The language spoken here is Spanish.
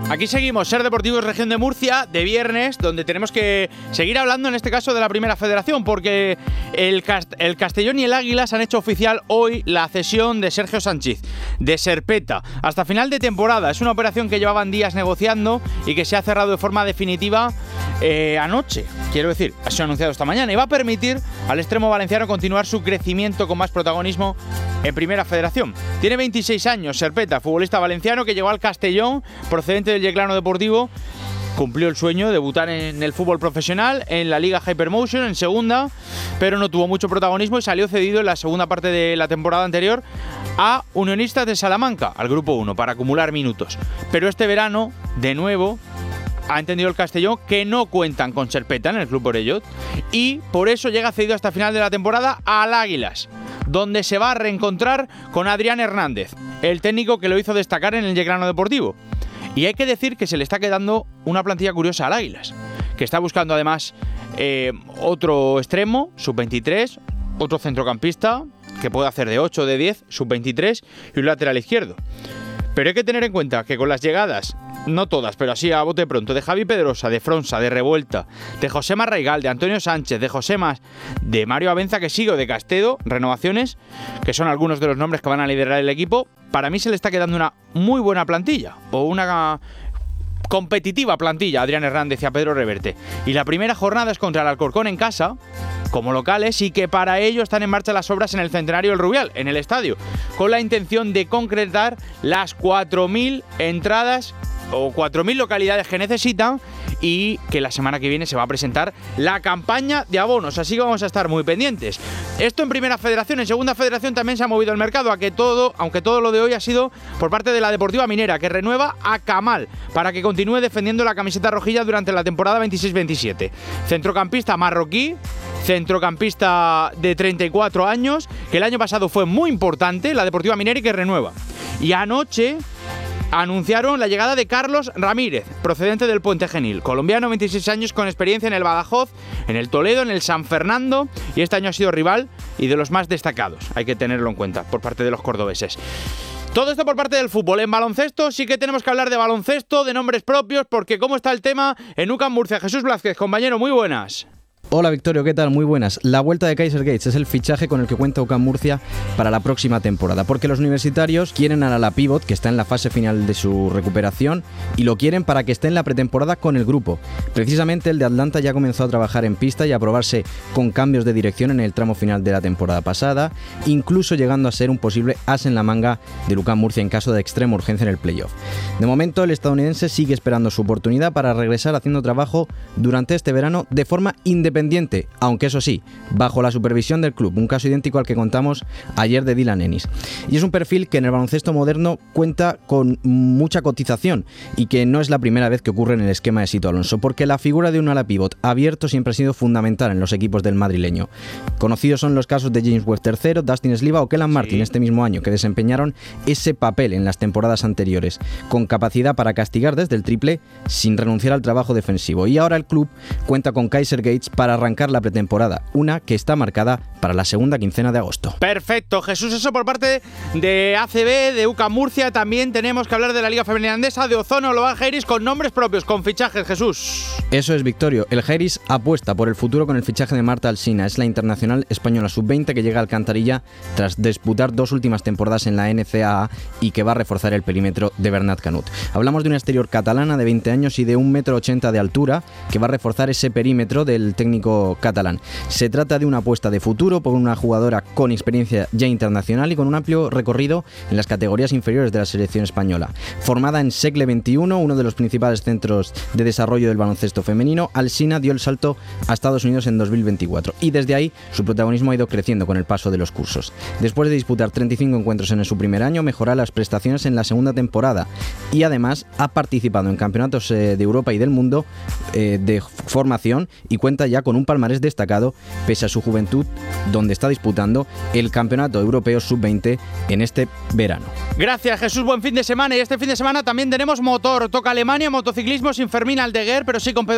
Aquí seguimos, Ser Deportivos Región de Murcia, de viernes, donde tenemos que seguir hablando en este caso de la Primera Federación, porque el Castellón y el Águilas han hecho oficial hoy la cesión de Sergio Sánchez, de Serpeta, hasta final de temporada. Es una operación que llevaban días negociando y que se ha cerrado de forma definitiva anoche. Quiero decir, ha sido anunciado esta mañana y va a permitir al extremo valenciano continuar su crecimiento con más protagonismo en Primera Federación. Tiene 26 años, Serpeta, futbolista valenciano que llegó al Castellón procedente del Yeclano Deportivo. Cumplió el sueño de debutar en el fútbol profesional, en la Liga Hypermotion, en segunda, pero no tuvo mucho protagonismo y salió cedido en la segunda parte de la temporada anterior a Unionistas de Salamanca, al Grupo 1, para acumular minutos. Pero este verano, de nuevo, ha entendido el Castellón que no cuentan con Serpeta en el Club Orellot y por eso llega cedido hasta final de la temporada al Águilas, donde se va a reencontrar con Adrián Hernández, el técnico que lo hizo destacar en el Yeclano Deportivo. Y hay que decir que se le está quedando una plantilla curiosa al Águilas, que está buscando además otro extremo, sub-23, otro centrocampista, que puede hacer de 8 o de 10, sub-23, y un lateral izquierdo. Pero hay que tener en cuenta que con las llegadas, no todas, pero así a bote pronto, de Javi Pedrosa, de Fronsa, de Revuelta, de Josema Raigal, de Antonio Sánchez, de Josemas, de Mario Abenza, que sigo, de Castedo, renovaciones, que son algunos de los nombres que van a liderar el equipo, para mí se le está quedando una muy buena plantilla, o una competitiva plantilla a Adrián Hernández y a Pedro Reverte. Y la primera jornada es contra el Alcorcón en casa, como locales, y que para ello están en marcha las obras en el Centenario del Rubial, en el estadio, con la intención de concretar las 4.000 entradas o 4.000 localidades que necesitan, y que la semana que viene se va a presentar la campaña de abonos, así que vamos a estar muy pendientes. Esto en Primera Federación. En Segunda Federación también se ha movido el mercado, aunque todo lo de hoy ha sido por parte de la Deportiva Minera, que renueva a Kamal para que continúe defendiendo la camiseta rojilla durante la temporada 26-27. Centrocampista marroquí, centrocampista de 34 años, que el año pasado fue muy importante, la Deportiva Minera, y que renueva. Y anoche anunciaron la llegada de Carlos Ramírez, procedente del Puente Genil, colombiano, 26 años, con experiencia en el Badajoz, en el Toledo, en el San Fernando, y este año ha sido rival y de los más destacados, hay que tenerlo en cuenta, por parte de los cordobeses. Todo esto por parte del fútbol. En baloncesto sí que tenemos que hablar de baloncesto, de nombres propios, porque ¿cómo está el tema en UCAM Murcia? Jesús Blázquez, compañero, muy buenas. Hola Victorio, ¿qué tal? Muy buenas. La vuelta de Kaiser Gates es el fichaje con el que cuenta UCAM Murcia para la próxima temporada, porque los universitarios quieren a la pívot, que está en la fase final de su recuperación, y lo quieren para que esté en la pretemporada con el grupo. Precisamente el de Atlanta ya comenzó a trabajar en pista y a probarse con cambios de dirección en el tramo final de la temporada pasada, incluso llegando a ser un posible as en la manga de UCAM Murcia en caso de extrema urgencia en el playoff. De momento el estadounidense sigue esperando su oportunidad para regresar haciendo trabajo durante este verano de forma independiente, aunque eso sí, bajo la supervisión del club, un caso idéntico al que contamos ayer de Dylan Ennis. Y es un perfil que en el baloncesto moderno cuenta con mucha cotización y que no es la primera vez que ocurre en el esquema de Sito Alonso, porque la figura de un ala pívot abierto siempre ha sido fundamental en los equipos del madrileño. Conocidos son los casos de James Webb III, Dustin Sliva o Kellan Martin este mismo año, que desempeñaron ese papel en las temporadas anteriores, con capacidad para castigar desde el triple sin renunciar al trabajo defensivo. Y ahora el club cuenta con Kaiser Gates para arrancar la pretemporada, una que está marcada para la segunda quincena de agosto. Perfecto, Jesús, eso por parte de ACB, de UCAM Murcia. También tenemos que hablar de la Liga Femenina Andesa, de Ozono, Global Jairis, con nombres propios, con fichajes, Jesús. Eso es, Victorio. El Jairis apuesta por el futuro con el fichaje de Marta Alsina. Es la internacional española sub-20 que llega a Alcantarilla tras disputar 2 últimas temporadas en la NCAA y que va a reforzar el perímetro de Bernat Canut. Hablamos de una exterior catalana de 20 años y de 1,80 m de altura que va a reforzar ese perímetro del técnico catalán. Se trata de una apuesta de futuro por una jugadora con experiencia ya internacional y con un amplio recorrido en las categorías inferiores de la selección española. Formada en Segle 21, uno de los principales centros de desarrollo del baloncesto femenino, Alsina dio el salto a Estados Unidos en 2024 y desde ahí su protagonismo ha ido creciendo con el paso de los cursos. Después de disputar 35 encuentros en su primer año, mejora las prestaciones en la segunda temporada y además ha participado en campeonatos de Europa y del mundo de formación y cuenta ya con un palmarés destacado pese a su juventud, donde está disputando el Campeonato Europeo Sub-20 en este verano. Gracias, Jesús, buen fin de semana. Y este fin de semana también tenemos motor. Toca Alemania, motociclismo sin Fermín Aldeguer, pero sí con Pedro